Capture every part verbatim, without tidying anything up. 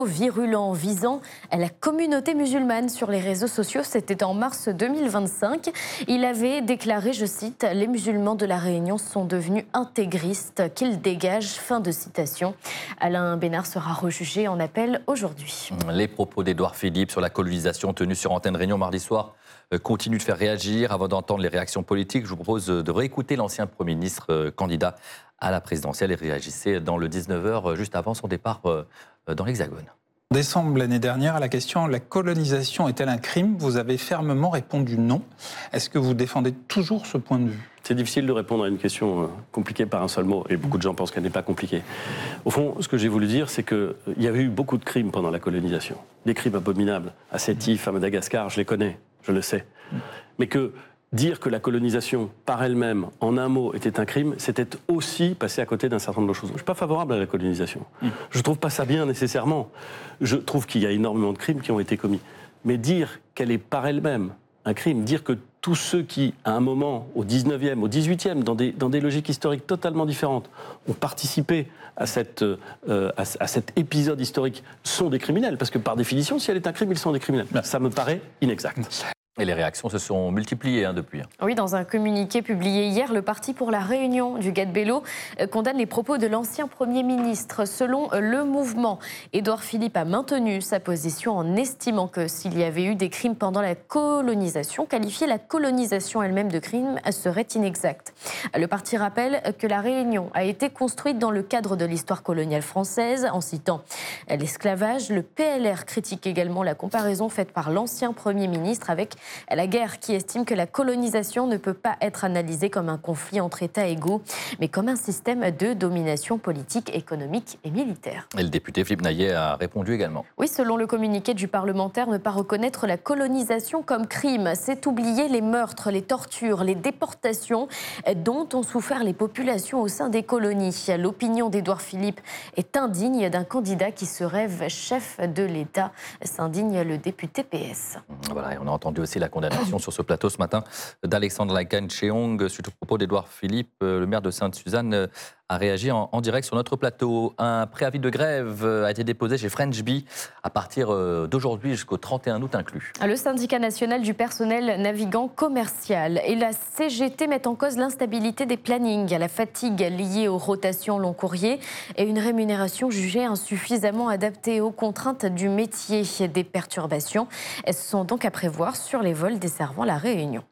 Virulent visant à la communauté musulmane sur les réseaux sociaux. C'était en mars deux mille vingt-cinq. Il avait déclaré, je cite, « Les musulmans de la Réunion sont devenus intégristes, qu'ils dégagent ». Fin de citation. Alain Bénard sera rejugé en appel aujourd'hui. Les propos d'Édouard Philippe sur la colonisation tenus sur Antenne Réunion mardi soir continuent de faire réagir. Avant d'entendre les réactions politiques, je vous propose de réécouter l'ancien Premier ministre candidat à la présidentielle et réagissait dans le dix-neuf heures juste avant son départ dans l'Hexagone. En décembre l'année dernière, à la question « La colonisation est-elle un crime ?», vous avez fermement répondu non. Est-ce que vous défendez toujours ce point de vue ? C'est difficile de répondre à une question compliquée par un seul mot, et beaucoup de gens pensent qu'elle n'est pas compliquée. Au fond, ce que j'ai voulu dire, c'est qu'il y avait eu beaucoup de crimes pendant la colonisation. Des crimes abominables. À Sétif, à Madagascar, je les connais, je le sais. Mais que dire que la colonisation, par elle-même, en un mot, était un crime, c'était aussi passer à côté d'un certain nombre de choses. Je ne suis pas favorable à la colonisation. Mmh. Je ne trouve pas ça bien, nécessairement. Je trouve qu'il y a énormément de crimes qui ont été commis. Mais dire qu'elle est par elle-même un crime, dire que tous ceux qui, à un moment, au dix-neuvième, au dix-huitième, dans des, dans des logiques historiques totalement différentes, ont participé à, cette, euh, à, à cet épisode historique, sont des criminels. Parce que, par définition, si elle est un crime, ils sont des criminels. Ça me paraît inexact. Et les réactions se sont multipliées hein, depuis. Oui, dans un communiqué publié hier, le Parti pour la Réunion du Gad-Bello condamne les propos de l'ancien Premier ministre. Selon le mouvement, Édouard Philippe a maintenu sa position en estimant que s'il y avait eu des crimes pendant la colonisation, qualifier la colonisation elle-même de crime serait inexact. Le parti rappelle que la Réunion a été construite dans le cadre de l'histoire coloniale française, en citant l'esclavage. Le P L R critique également la comparaison faite par l'ancien Premier ministre avec la guerre, qui estime que la colonisation ne peut pas être analysée comme un conflit entre États égaux, mais comme un système de domination politique, économique et militaire. Et le député Philippe Naillet a répondu également. Oui, selon le communiqué du parlementaire, ne pas reconnaître la colonisation comme crime, c'est oublier les meurtres, les tortures, les déportations dont ont souffert les populations au sein des colonies. L'opinion d'Édouard Philippe est indigne d'un candidat qui se rêve chef de l'État, s'indigne le député P S. Voilà, et on a entendu aussi la condamnation sur ce plateau ce matin d'Alexandre Lakan Cheong suite au propos d'Édouard Philippe. Le maire de Sainte-Suzanne a réagi en, en direct sur notre plateau. Un préavis de grève a été déposé chez French Bee à partir d'aujourd'hui jusqu'au trente et un août inclus. Le syndicat national du personnel navigant commercial et la C G T mettent en cause l'instabilité des plannings, la fatigue liée aux rotations long courriers et une rémunération jugée insuffisamment adaptée aux contraintes du métier. Des perturbations sont donc à prévoir sur les vols desservant la Réunion.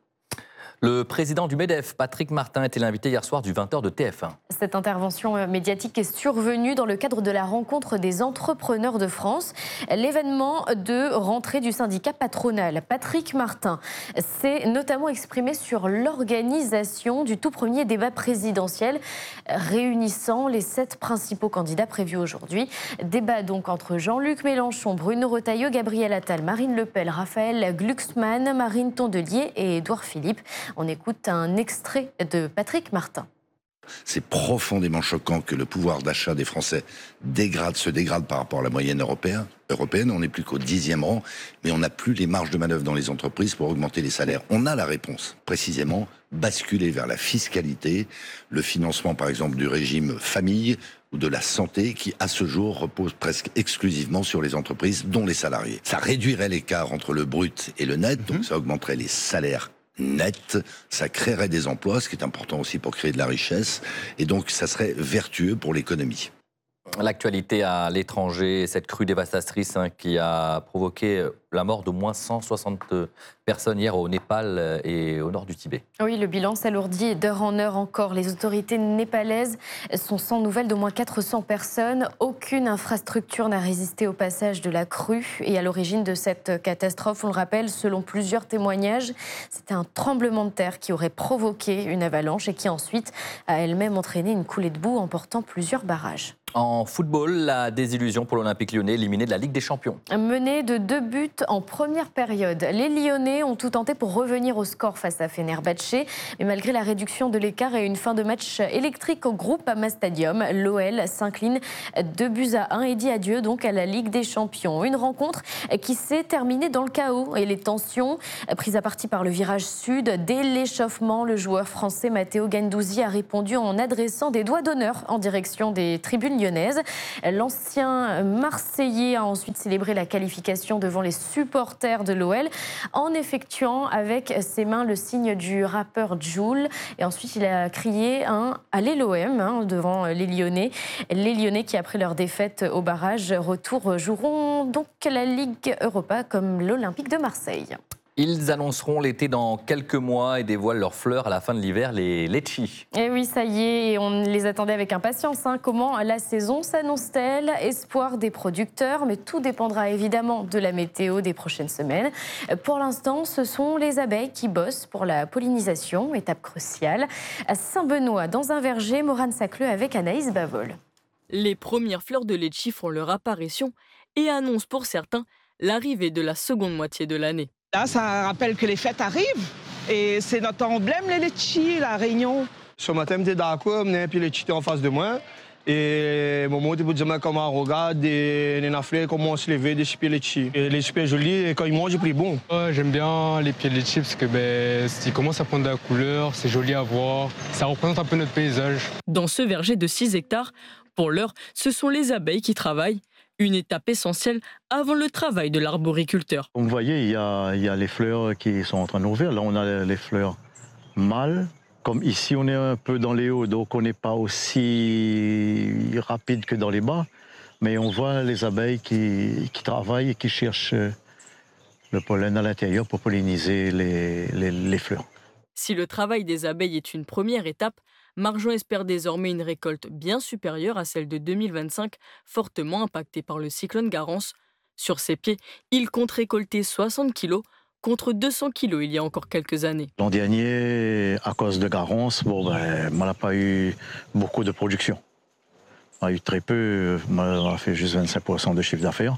Le président du MEDEF, Patrick Martin, était l'invité hier soir du vingt heures de T F un. Cette intervention médiatique est survenue dans le cadre de la rencontre des entrepreneurs de France, l'événement de rentrée du syndicat patronal. Patrick Martin s'est notamment exprimé sur l'organisation du tout premier débat présidentiel réunissant les sept principaux candidats prévus aujourd'hui. Débat donc entre Jean-Luc Mélenchon, Bruno Retailleau, Gabriel Attal, Marine Le Pen, Raphaël Glucksmann, Marine Tondelier et Édouard Philippe. On écoute un extrait de Patrick Martin. C'est profondément choquant que le pouvoir d'achat des Français dégrade, se dégrade par rapport à la moyenne européenne. européenne. On n'est plus qu'au dixième rang, mais on n'a plus les marges de manœuvre dans les entreprises pour augmenter les salaires. On a la réponse, précisément, basculer vers la fiscalité, le financement par exemple du régime famille ou de la santé qui, à ce jour, repose presque exclusivement sur les entreprises, dont les salariés. Ça réduirait l'écart entre le brut et le net, donc ça augmenterait les salaires net, ça créerait des emplois, ce qui est important aussi pour créer de la richesse, et donc ça serait vertueux pour l'économie. L'actualité à l'étranger, cette crue dévastatrice hein, qui a provoqué la mort d'au moins cent soixante personnes hier au Népal et au nord du Tibet. Oui, le bilan s'alourdit d'heure en heure encore. Les autorités népalaises sont sans nouvelles d'au moins quatre cents personnes. Aucune infrastructure n'a résisté au passage de la crue. Et à l'origine de cette catastrophe, on le rappelle, selon plusieurs témoignages, c'était un tremblement de terre qui aurait provoqué une avalanche et qui ensuite a elle-même entraîné une coulée de boue emportant plusieurs barrages. En football, la désillusion pour l'Olympique lyonnais, éliminé de la Ligue des Champions. Mené de deux buts en première période, les Lyonnais Lyonnais ont tout tenté pour revenir au score face à Fenerbahçe. Mais malgré la réduction de l'écart et une fin de match électrique au Groupama Stadium, l'O L s'incline deux buts à un et dit adieu donc à la Ligue des Champions. Une rencontre qui s'est terminée dans le chaos et les tensions prises à partie par le virage sud. Dès l'échauffement, le joueur français Matteo Guendouzi a répondu en adressant des doigts d'honneur en direction des tribunes lyonnaises. L'ancien Marseillais a ensuite célébré la qualification devant les supporters de l'O L en effectuant avec ses mains le signe du rappeur Jul. Et ensuite, il a crié un « Allez l'O M hein, » devant les Lyonnais. Les Lyonnais qui, après leur défaite au barrage, retour joueront donc la Ligue Europa comme l'Olympique de Marseille. Ils annonceront l'été dans quelques mois et dévoilent leurs fleurs à la fin de l'hiver, les litchis. Et oui, ça y est, et on les attendait avec impatience. Hein. Comment la saison s'annonce-t-elle? Espoir des producteurs, mais tout dépendra évidemment de la météo des prochaines semaines. Pour l'instant, ce sont les abeilles qui bossent pour la pollinisation, étape cruciale. À Saint-Benoît, dans un verger, Morane Sacleux avec Anaïs Bavol. Les premières fleurs de litchi font leur apparition et annoncent pour certains l'arrivée de la seconde moitié de l'année. Là, ça rappelle que les fêtes arrivent et c'est notre emblème, les litchis, la Réunion. Ce matin, j'étais d'accord, je puis les litchis en face de moi. Et au moment où je me comment on regarde, les fleurs commencent à se lever, des pieds litchis. Et les super jolis, et quand ils mangent, ils prient bon. Ouais, j'aime bien les pieds litchis parce que ben, ils commencent à prendre de la couleur, c'est joli à voir, ça représente un peu notre paysage. Dans ce verger de six hectares, pour l'heure, ce sont les abeilles qui travaillent. Une étape essentielle avant le travail de l'arboriculteur. Comme vous voyez, il y, a, il y a les fleurs qui sont en train d'ouvrir. Là, on a les fleurs mâles. Comme ici, on est un peu dans les hauts, donc on n'est pas aussi rapide que dans les bas. Mais on voit les abeilles qui, qui travaillent et qui cherchent le pollen à l'intérieur pour polliniser les, les, les fleurs. Si le travail des abeilles est une première étape, Marjon espère désormais une récolte bien supérieure à celle de deux mille vingt-cinq, fortement impactée par le cyclone Garance. Sur ses pieds, il compte récolter soixante kilos contre deux cents kilos il y a encore quelques années. L'an dernier, à cause de Garance, bon, ben, on n'a pas eu beaucoup de production. On a eu très peu, on a fait juste vingt-cinq pour cent de chiffre d'affaires.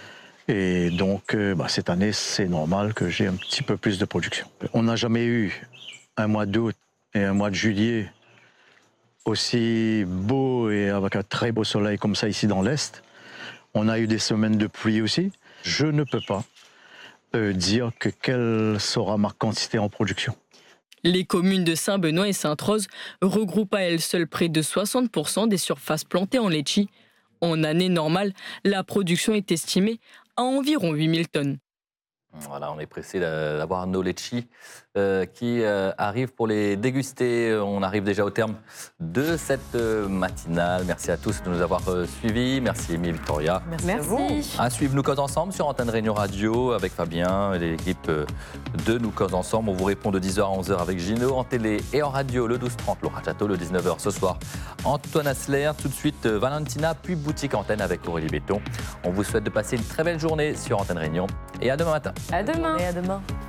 Et donc, bah, cette année, c'est normal que j'ai un petit peu plus de production. On n'a jamais eu un mois d'août et un mois de juillet aussi beau et avec un très beau soleil comme ça ici dans l'Est. On a eu des semaines de pluie aussi. Je ne peux pas euh, dire que quelle sera ma quantité en production. Les communes de Saint-Benoît et Sainte-Rose regroupent à elles seules près de soixante pour cent des surfaces plantées en litchi. En année normale, la production est estimée à environ huit mille tonnes. Voilà, on est pressé d'avoir nos litchis euh, qui euh, arrivent pour les déguster. On arrive déjà au terme de cette euh, matinale. Merci à tous de nous avoir euh, suivis. Merci Émile, Victoria. Merci, Merci à vous. À suivre Nous Cause Ensemble sur Antenne Réunion Radio avec Fabien et l'équipe de Nous Cause Ensemble. On vous répond de dix heures à onze heures avec Gino en télé et en radio le douze trente, Laura Chateau, le dix-neuf heures ce soir. Antoine Asler, tout de suite Valentina, puis Boutique Antenne avec Aurélie Béton. On vous souhaite de passer une très belle journée sur Antenne Réunion et à demain matin. À demain. Et à demain.